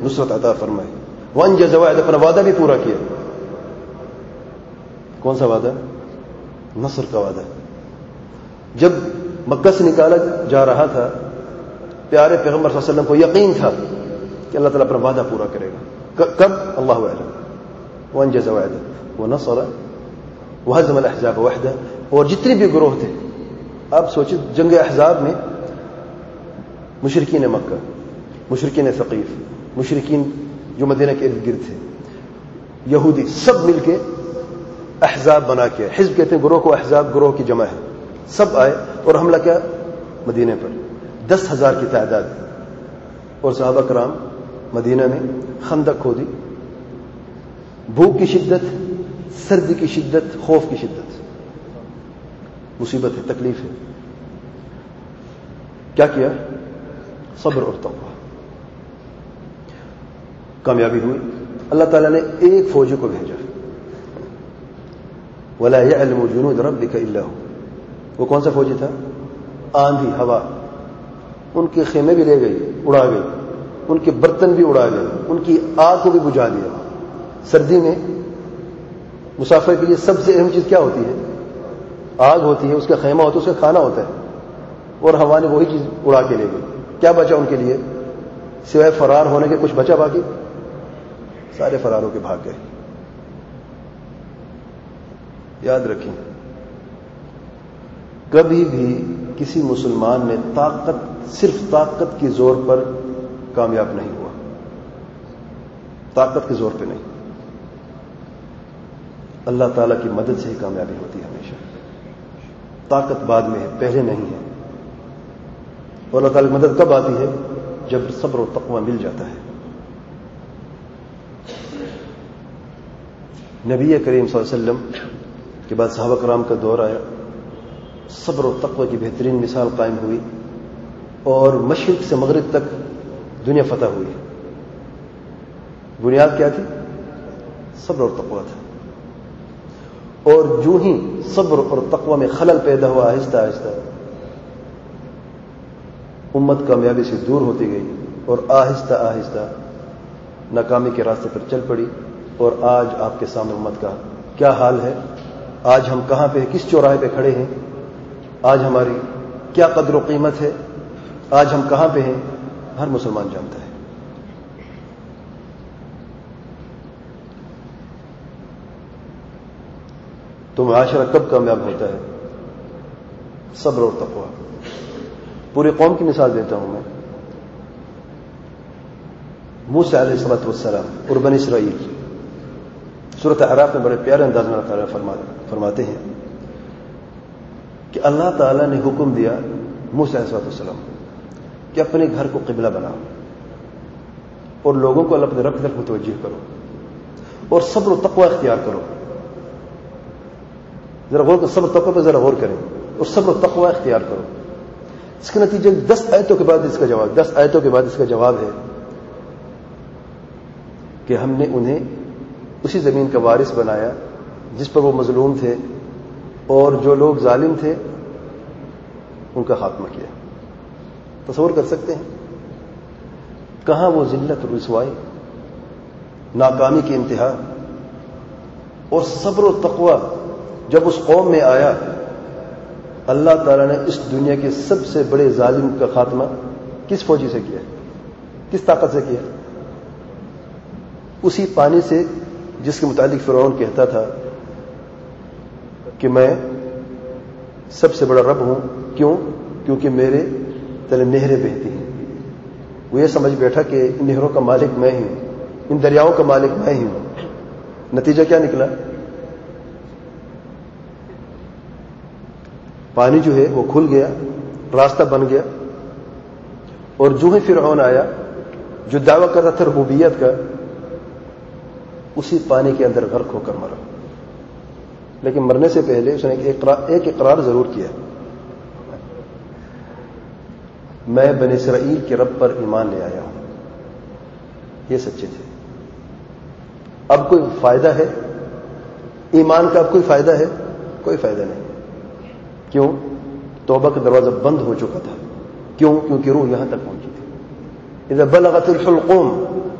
نصرت عطا فرمائے. وانجز وعدہ، اپنا وعدہ بھی پورا کیا. کون سا وعدہ؟ نصر کا وعدہ. جب مکہ سے نکالا جا رہا تھا، پیارے پیغمبر صلی اللہ علیہ وسلم کو یقین تھا کہ اللہ تعالیٰ اپنا وعدہ پورا کرے گا. کب؟ اللہ اعلم. وانجز وعدہ ونصر وہزم الاحزاب وحدہ. اور جتنے بھی گروہ تھے، آپ سوچیں جنگ احزاب میں مشرکین مکہ، مشرکین ثقیف، مشرکین جو مدینہ کے ارد گرد تھے، یہودی، سب مل کے احزاب بنا کے، حزب کہتے ہیں گروہ کو، احزاب گروہ کی جمع ہے، سب آئے اور حملہ کیا مدینے پر. 10,000 کی تعداد. اور صحابہ کرام مدینہ میں خندق کھودی. بھوک کی شدت، سردی کی شدت، خوف کی شدت، مصیبت ہے، تکلیف ہے. کیا کیا؟ صبر اور تقوی. کامیابی ہوئی. اللہ تعالیٰ نے ایک فوجی کو بھیجا. وَلَا يَعْلَمُ جُنُودَ رَبِّكَ إِلَّا هُوَ. وہ کون سا فوجی تھا؟ آندھی، ہوا. ان کے خیمے بھی لے گئی، اڑا گئی. ان کے برتن بھی اڑا گئے. ان کی آگ کو بھی بجھا دیا. سردی میں مسافر کے لیے سب سے اہم چیز کیا ہوتی ہے؟ آگ ہوتی ہے، اس کا خیمہ ہوتا ہے، اس کا کھانا ہوتا ہے. اور ہوا نے وہی چیز اڑا کے لے گئی. کیا بچا ان کے لیے سوائے فرار ہونے کے؟ کچھ بچا باقی؟ سارے فرار ہو کے بھاگ گئے. یاد رکھیں، کبھی بھی کسی مسلمان نے صرف طاقت کی زور پر کامیاب نہیں ہوا. طاقت کے زور پہ نہیں. اللہ تعالیٰ کی مدد سے ہی کامیابی ہوتی ہے ہمیشہ. طاقت بعد میں ہے، پہلے نہیں ہے. اور اللہ تعالیٰ کی مدد کب آتی ہے؟ جب صبر و تقوی مل جاتا ہے. نبی کریم صلی اللہ علیہ وسلم کے بعد صحابہ کرام کا دور آیا. صبر و تقوی کی بہترین مثال قائم ہوئی اور مشرق سے مغرب تک دنیا فتح ہوئی. بنیاد کیا تھی؟ صبر اور تقوی تھا. اور جو ہی صبر اور تقوی میں خلل پیدا ہوا، آہستہ آہستہ امت کامیابی سے دور ہوتی گئی اور آہستہ آہستہ ناکامی کے راستے پر چل پڑی. اور آج آپ کے سامنے امت کا کیا حال ہے؟ آج ہم کہاں پہ، کس چوراہے پہ کھڑے ہیں؟ آج ہماری کیا قدر و قیمت ہے؟ آج ہم کہاں پہ ہیں؟ ہر مسلمان جانتا ہے. تو معاشرہ کب کامیاب ہوتا ہے؟ صبر اور تقوی. پوری قوم کی مثال دیتا ہوں میں. موسیٰ علیہ الصلوۃ والسلام اور بنی اسرائیل، سورۃ اعراف میں بڑے پیارے انداز میں اللہ تعالیٰ فرماتے ہیں کہ اللہ تعالیٰ نے حکم دیا موسیٰ علیہ السلام کہ اپنے گھر کو قبلہ بناؤ اور لوگوں کو اللہ کی طرف متوجہ کرو اور صبر و تقوی اختیار کرو. ذرا غور کرو، صبر تقوی پہ ذرا غور کریں اور صبر و تقوی اختیار کرو. اس کے نتیجے 10 آیتوں کے بعد اس کا جواب، 10 آیتوں کے بعد اس کا جواب ہے کہ ہم نے انہیں اسی زمین کا وارث بنایا جس پر وہ مظلوم تھے اور جو لوگ ظالم تھے ان کا خاتمہ کیا. تصور کر سکتے ہیں کہاں وہ ذلت اور رسوائی، ناکامی کی انتہا. اور صبر و تقوی جب اس قوم میں آیا، اللہ تعالیٰ نے اس دنیا کے سب سے بڑے ظالم کا خاتمہ کس فوجی سے کیا؟ کس طاقت سے کیا؟ اسی پانی سے جس کے متعلق فرعون کہتا تھا کہ میں سب سے بڑا رب ہوں. کیوں؟ کیونکہ میرے تلے نہریں بہتی ہیں. وہ یہ سمجھ بیٹھا کہ ان نہروں کا مالک میں ہی ہوں، ان دریاؤں کا مالک میں ہی ہوں. نتیجہ کیا نکلا؟ پانی جو ہے وہ کھل گیا، راستہ بن گیا. اور جو ہی فرعون آیا جو دعویٰ کر رہا تھا ربوبیت کا، اسی پانی کے اندر غرق ہو کر مرا. لیکن مرنے سے پہلے اس نے ایک اقرار ضرور کیا، میں بنی اسرائیل کے رب پر ایمان لے آیا ہوں. یہ سچے تھے. اب کوئی فائدہ ہے ایمان کا؟ اب کوئی فائدہ ہے؟ کوئی فائدہ نہیں. کیوں؟ توبہ کا دروازہ بند ہو چکا تھا. کیوں؟ کیونکہ روح یہاں تک پہنچی تھی. اذا بلغت الحلقوم،